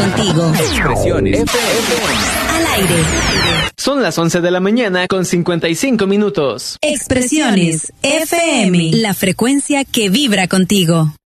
contigo. Expresiones FM. Al aire. Son las 11 de la mañana con 55 minutos. Expresiones FM. La frecuencia que vibra contigo.